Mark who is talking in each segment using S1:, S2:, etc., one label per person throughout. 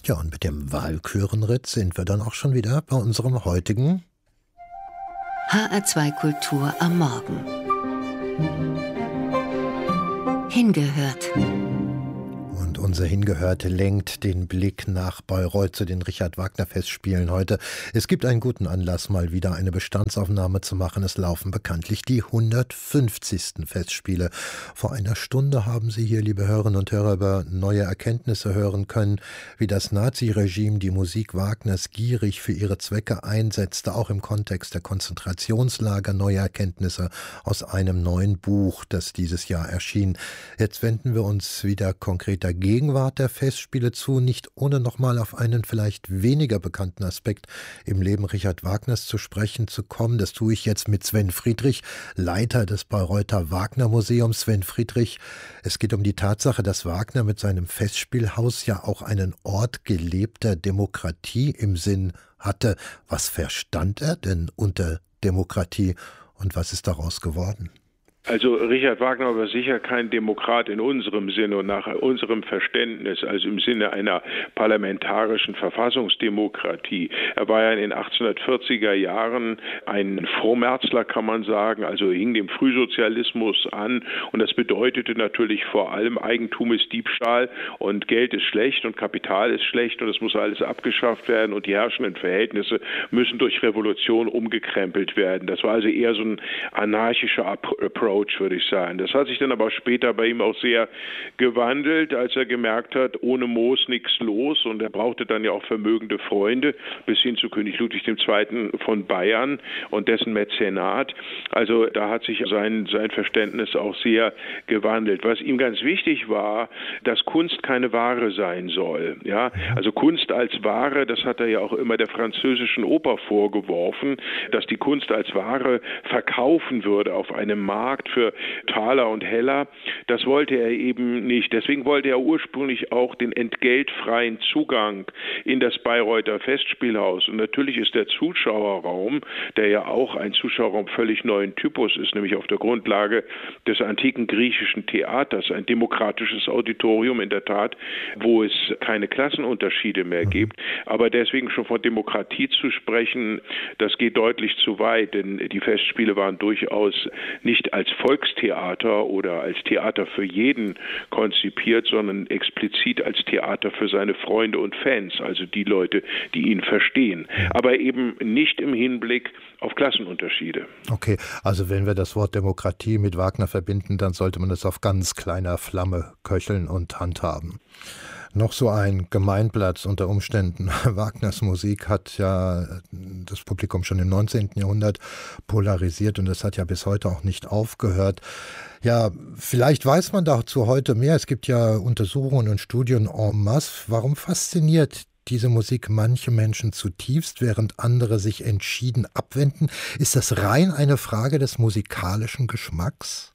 S1: Ja, und mit dem Walkürenritt sind wir dann auch schon wieder bei unserem heutigen
S2: HR2 Kultur am Morgen. Hingehört.
S1: Und unser Hingehörte lenkt den Blick nach Bayreuth zu den Richard-Wagner-Festspielen heute. Es gibt einen guten Anlass, mal wieder eine Bestandsaufnahme zu machen. Es laufen bekanntlich die 150. Festspiele. Vor einer Stunde haben Sie hier, liebe Hörerinnen und Hörer, über neue Erkenntnisse hören können, wie das Naziregime die Musik Wagners gierig für ihre Zwecke einsetzte, auch im Kontext der Konzentrationslager. Neue Erkenntnisse aus einem neuen Buch, das dieses Jahr erschien. Jetzt wenden wir uns wieder konkret der Gegenwart der Festspiele zu, nicht ohne nochmal auf einen vielleicht weniger bekannten Aspekt im Leben Richard Wagners zu sprechen zu kommen. Das tue ich jetzt mit Sven Friedrich, Leiter des Bayreuther Wagner Museums. Sven Friedrich, es geht um die Tatsache, dass Wagner mit seinem Festspielhaus ja auch einen Ort gelebter Demokratie im Sinn hatte. Was verstand er denn unter Demokratie und was ist daraus geworden?
S3: Also Richard Wagner war sicher kein Demokrat in unserem Sinne und nach unserem Verständnis, also im Sinne einer parlamentarischen Verfassungsdemokratie. Er war ja in den 1840er Jahren ein Vormärzler, kann man sagen, also hing dem Frühsozialismus an und das bedeutete natürlich vor allem, Eigentum ist Diebstahl und Geld ist schlecht und Kapital ist schlecht und es muss alles abgeschafft werden und die herrschenden Verhältnisse müssen durch Revolution umgekrempelt werden. Das war also eher so ein anarchischer Approach, würde ich sagen. Das hat sich dann aber später bei ihm auch sehr gewandelt, als er gemerkt hat, ohne Moos nichts los und er brauchte dann ja auch vermögende Freunde, bis hin zu König Ludwig II. Von Bayern und dessen Mäzenat. Also da hat sich sein Verständnis auch sehr gewandelt. Was ihm ganz wichtig war, dass Kunst keine Ware sein soll. Ja? Also Kunst als Ware, das hat er ja auch immer der französischen Oper vorgeworfen, dass die Kunst als Ware verkaufen würde auf einem Markt für Taler und Heller. Das wollte er eben nicht. Deswegen wollte er ursprünglich auch den entgeltfreien Zugang in das Bayreuther Festspielhaus. Und natürlich ist der Zuschauerraum, der ja auch ein Zuschauerraum völlig neuen Typus ist, nämlich auf der Grundlage des antiken griechischen Theaters, ein demokratisches Auditorium in der Tat, wo es keine Klassenunterschiede mehr gibt. Aber deswegen schon von Demokratie zu sprechen, das geht deutlich zu weit, denn die Festspiele waren durchaus nicht als Volkstheater oder als Theater für jeden konzipiert, sondern explizit als Theater für seine Freunde und Fans, also die Leute, die ihn verstehen. Aber eben nicht im Hinblick auf Klassenunterschiede.
S1: Okay, also wenn wir das Wort Demokratie mit Wagner verbinden, dann sollte man es auf ganz kleiner Flamme köcheln und handhaben. Noch so ein Gemeinplatz unter Umständen. Wagners Musik hat ja das Publikum schon im 19. Jahrhundert polarisiert und das hat ja bis heute auch nicht aufgehört. Ja, vielleicht weiß man dazu heute mehr. Es gibt ja Untersuchungen und Studien en masse. Warum fasziniert diese Musik manche Menschen zutiefst, während andere sich entschieden abwenden? Ist das rein eine Frage des musikalischen Geschmacks?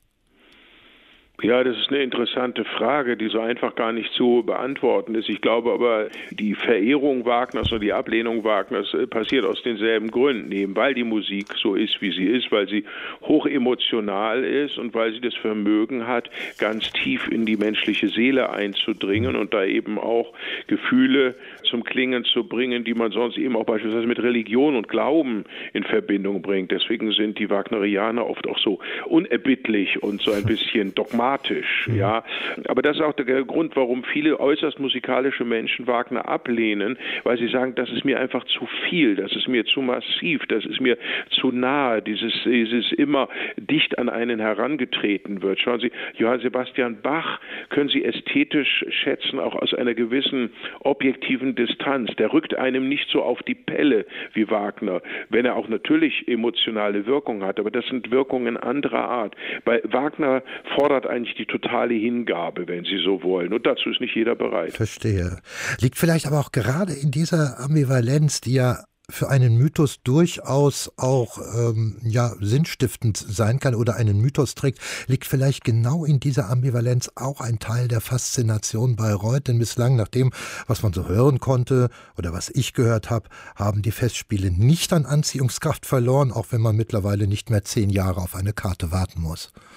S3: Ja, das ist eine interessante Frage, die so einfach gar nicht zu beantworten ist. Ich glaube aber, die Verehrung Wagners oder die Ablehnung Wagners passiert aus denselben Gründen, eben weil die Musik so ist, wie sie ist, weil sie hochemotional ist und weil sie das Vermögen hat, ganz tief in die menschliche Seele einzudringen und da eben auch Gefühle zum Klingen zu bringen, die man sonst eben auch beispielsweise mit Religion und Glauben in Verbindung bringt. Deswegen sind die Wagnerianer oft auch so unerbittlich und so ein bisschen dogmatisch. Ja, aber das ist auch der Grund, warum viele äußerst musikalische Menschen Wagner ablehnen, weil sie sagen, das ist mir einfach zu viel, das ist mir zu massiv, das ist mir zu nahe, dieses immer dicht an einen herangetreten wird. Schauen Sie, Johann Sebastian Bach können Sie ästhetisch schätzen, auch aus einer gewissen objektiven Distanz. Der rückt einem nicht so auf die Pelle wie Wagner, wenn er auch natürlich emotionale Wirkung hat, aber das sind Wirkungen anderer Art. Bei Wagner fordert eigentlich die totale Hingabe, wenn Sie so wollen. Und dazu ist nicht jeder bereit.
S1: Verstehe. Liegt vielleicht aber auch gerade in dieser Ambivalenz, die ja für einen Mythos durchaus auch sinnstiftend sein kann oder einen Mythos trägt, liegt vielleicht genau in dieser Ambivalenz auch ein Teil der Faszination Bayreuth. Denn bislang, nach dem, was man so hören konnte oder was ich gehört habe, haben die Festspiele nicht an Anziehungskraft verloren, auch wenn man mittlerweile nicht mehr 10 Jahre auf eine Karte warten muss.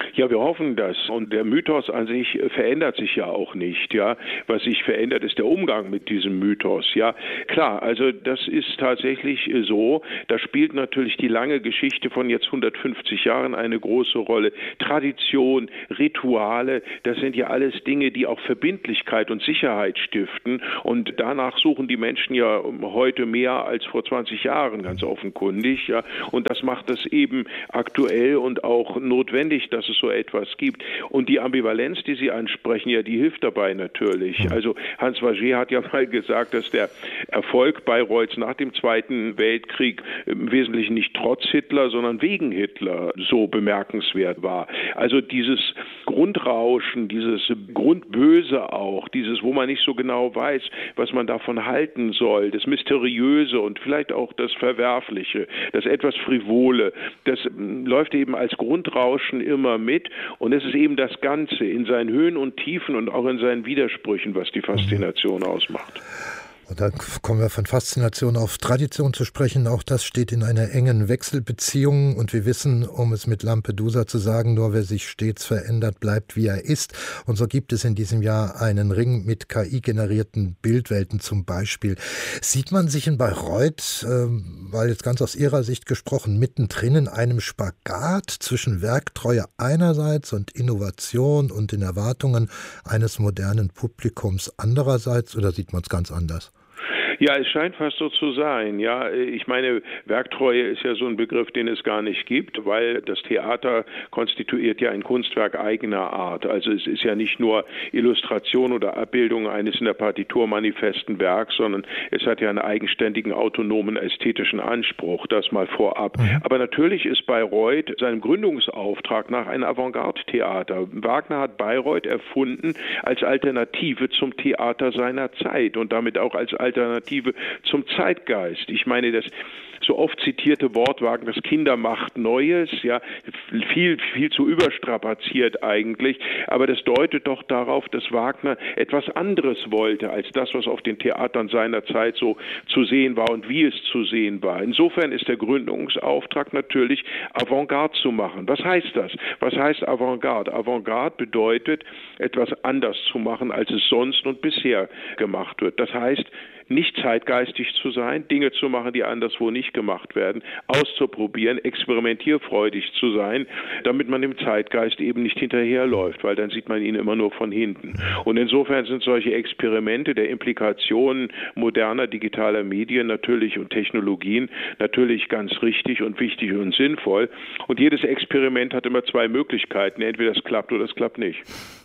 S3: Ja, wir hoffen das. Und der Mythos an sich verändert sich ja auch nicht. Ja, was sich verändert, ist der Umgang mit diesem Mythos. Ja, klar. Also das ist tatsächlich so. Da spielt natürlich die lange Geschichte von jetzt 150 Jahren eine große Rolle. Tradition, Rituale, das sind ja alles Dinge, die auch Verbindlichkeit und Sicherheit stiften. Und danach suchen die Menschen ja heute mehr als vor 20 Jahren, ganz offenkundig. Ja, und das macht es eben aktuell und auch notwendig, dass es so etwas gibt. Und die Ambivalenz, die Sie ansprechen, ja, die hilft dabei natürlich. Also Hans Faget hat ja mal gesagt, dass der Erfolg Bayreuths nach dem Zweiten Weltkrieg im Wesentlichen nicht trotz Hitler, sondern wegen Hitler so bemerkenswert war. Also dieses Grundrauschen, dieses Grundböse auch, dieses, wo man nicht so genau weiß, was man davon halten soll, das Mysteriöse und vielleicht auch das Verwerfliche, das etwas Frivole, das läuft eben als Grundrauschen immer mit, und es ist eben das Ganze in seinen Höhen und Tiefen und auch in seinen Widersprüchen, was die Faszination ausmacht.
S1: Und dann kommen wir von Faszination auf Tradition zu sprechen. Auch das steht in einer engen Wechselbeziehung. Und wir wissen, um es mit Lampedusa zu sagen, nur wer sich stets verändert, bleibt wie er ist. Und so gibt es in diesem Jahr einen Ring mit KI-generierten Bildwelten zum Beispiel. Sieht man sich in Bayreuth, weil jetzt ganz aus Ihrer Sicht gesprochen, mittendrin in einem Spagat zwischen Werktreue einerseits und Innovation und den Erwartungen eines modernen Publikums andererseits, oder sieht man es ganz anders?
S3: Ja, es scheint fast so zu sein. Ja, ich meine, Werktreue ist ja so ein Begriff, den es gar nicht gibt, weil das Theater konstituiert ja ein Kunstwerk eigener Art. Also es ist ja nicht nur Illustration oder Abbildung eines in der Partitur manifesten Werks, sondern es hat ja einen eigenständigen, autonomen ästhetischen Anspruch, das mal vorab. Aber natürlich ist Bayreuth seinem Gründungsauftrag nach ein Avantgarde-Theater. Wagner hat Bayreuth erfunden als Alternative zum Theater seiner Zeit und damit auch als Alternative zum Zeitgeist. Ich meine, das so oft zitierte Wort Wagners Kinder macht Neues, ja, viel zu überstrapaziert eigentlich, aber das deutet doch darauf, dass Wagner etwas anderes wollte als das, was auf den Theatern seiner Zeit so zu sehen war und wie es zu sehen war. Insofern ist der Gründungsauftrag natürlich, Avantgarde zu machen. Was heißt das? Was heißt Avantgarde? Avantgarde bedeutet, etwas anders zu machen, als es sonst und bisher gemacht wird. Das heißt, nicht zeitgeistig zu sein, Dinge zu machen, die anderswo nicht gemacht werden, auszuprobieren, experimentierfreudig zu sein, damit man dem Zeitgeist eben nicht hinterherläuft, weil dann sieht man ihn immer nur von hinten. Und insofern sind solche Experimente der Implikationen moderner digitaler Medien natürlich und Technologien natürlich ganz richtig und wichtig und sinnvoll. Und jedes Experiment hat immer zwei Möglichkeiten, entweder es klappt oder es klappt nicht.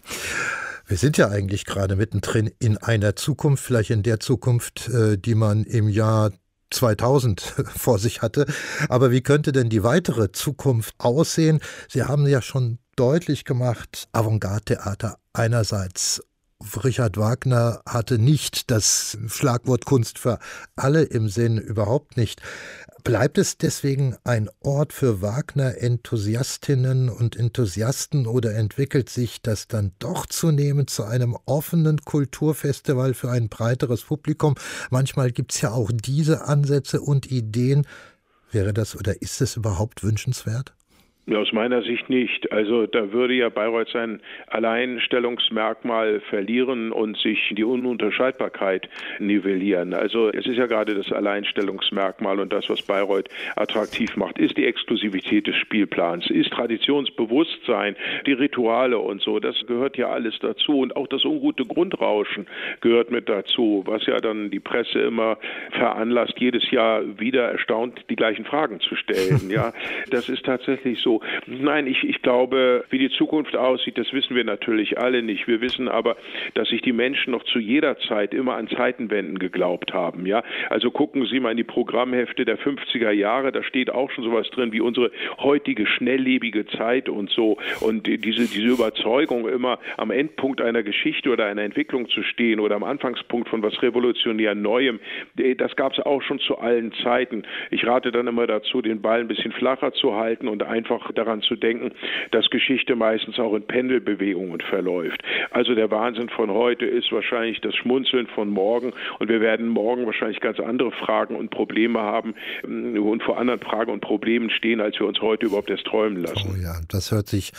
S1: Wir sind ja eigentlich gerade mittendrin in einer Zukunft, vielleicht in der Zukunft, die man im Jahr 2000 vor sich hatte. Aber wie könnte denn die weitere Zukunft aussehen? Sie haben ja schon deutlich gemacht, Avantgarde-Theater einerseits. Richard Wagner hatte nicht das Schlagwort Kunst für alle im Sinn, überhaupt nicht. Bleibt es deswegen ein Ort für Wagner-Enthusiastinnen und Enthusiasten oder entwickelt sich das dann doch zunehmend zu einem offenen Kulturfestival für ein breiteres Publikum? Manchmal gibt es ja auch diese Ansätze und Ideen. Wäre das oder ist es überhaupt wünschenswert?
S3: Aus meiner Sicht nicht. Also da würde ja Bayreuth sein Alleinstellungsmerkmal verlieren und sich die Ununterscheidbarkeit nivellieren. Also es ist ja gerade das Alleinstellungsmerkmal und das, was Bayreuth attraktiv macht, ist die Exklusivität des Spielplans, ist Traditionsbewusstsein, die Rituale und so. Das gehört ja alles dazu und auch das ungute Grundrauschen gehört mit dazu, was ja dann die Presse immer veranlasst, jedes Jahr wieder erstaunt die gleichen Fragen zu stellen. Ja, das ist tatsächlich so. Nein, ich glaube, wie die Zukunft aussieht, das wissen wir natürlich alle nicht. Wir wissen aber, dass sich die Menschen noch zu jeder Zeit immer an Zeitenwenden geglaubt haben. Ja, also gucken Sie mal in die Programmhefte der 50er Jahre, da steht auch schon sowas drin wie unsere heutige schnelllebige Zeit und so. Und diese Überzeugung, immer am Endpunkt einer Geschichte oder einer Entwicklung zu stehen oder am Anfangspunkt von was revolutionär Neuem, das gab es auch schon zu allen Zeiten. Ich rate dann immer dazu, den Ball ein bisschen flacher zu halten und einfach daran zu denken, dass Geschichte meistens auch in Pendelbewegungen verläuft. Also der Wahnsinn von heute ist wahrscheinlich das Schmunzeln von morgen und wir werden morgen wahrscheinlich ganz andere Fragen und Probleme haben und vor anderen Fragen und Problemen stehen, als wir uns heute überhaupt erst träumen lassen.
S1: Oh ja, das hört sich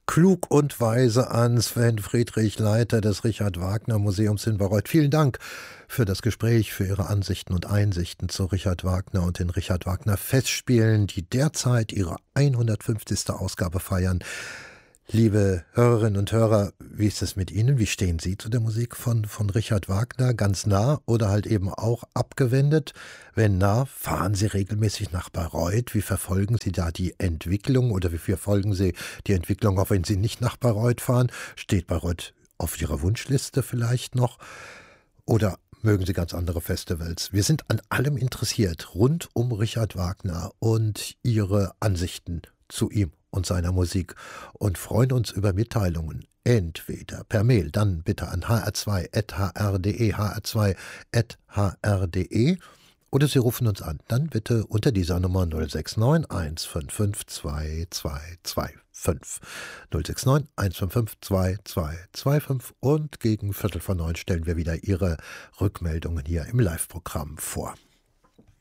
S1: klug und weise an. Sven Friedrich, Leiter des Richard Wagner Museums in Bayreuth. Vielen Dank für das Gespräch, für Ihre Ansichten und Einsichten zu Richard Wagner und den Richard Wagner Festspielen, die derzeit ihre 150. Ausgabe feiern. Liebe Hörerinnen und Hörer, wie ist es mit Ihnen? Wie stehen Sie zu der Musik von Richard Wagner? Ganz nah oder halt eben auch abgewendet? Wenn nah, fahren Sie regelmäßig nach Bayreuth? Wie verfolgen Sie da die Entwicklung oder wie verfolgen Sie die Entwicklung, auch wenn Sie nicht nach Bayreuth fahren? Steht Bayreuth auf Ihrer Wunschliste vielleicht noch? Oder mögen Sie ganz andere Festivals? Wir sind an allem interessiert, rund um Richard Wagner und Ihre Ansichten zu ihm und seiner Musik und freuen uns über Mitteilungen. Entweder per Mail, dann bitte an hr2.hr.de, hr2.hr.de oder Sie rufen uns an, dann bitte unter dieser Nummer 069 155 2225. 069 155 2225 und gegen 8:45 stellen wir wieder Ihre Rückmeldungen hier im Live-Programm vor.